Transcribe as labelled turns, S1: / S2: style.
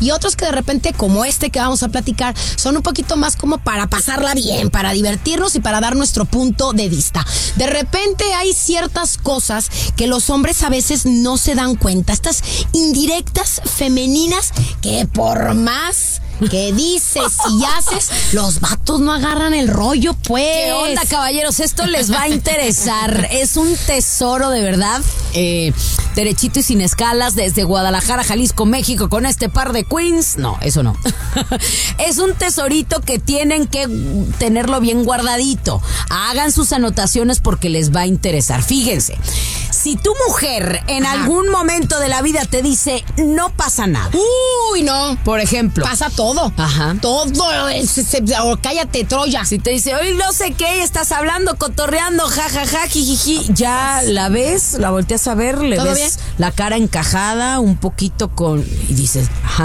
S1: y otros que de repente, como este que vamos a platicar, son un poquito más como para pasarla bien, para divertirnos y para dar nuestro punto de vista. De repente hay ciertas cosas que los hombres a veces no se dan cuenta, estas indirectas femeninas que por más que dices y haces, los vatos no agarran el rollo, pues.
S2: ¿Qué onda, caballeros? Esto les va a interesar. Es un tesoro, de verdad. Derechito y sin escalas, desde Guadalajara, Jalisco, México, con este par de queens. No, eso no. Es un tesorito que tienen que tenerlo bien guardadito. Hagan sus anotaciones porque les va a interesar. Fíjense, si tu mujer en algún momento de la vida te dice, no pasa nada.
S1: Uy, no.
S2: Por ejemplo.
S1: Pasa todo.
S2: Ajá.
S1: Todo. Cállate, Troya.
S2: Si te dice, hoy no sé qué, estás hablando, cotorreando, jajaja, jijiji, ya la ves, la volteas a ver, le ves
S1: bien?
S2: la cara encajada, un poquito con... Y dices, ajá.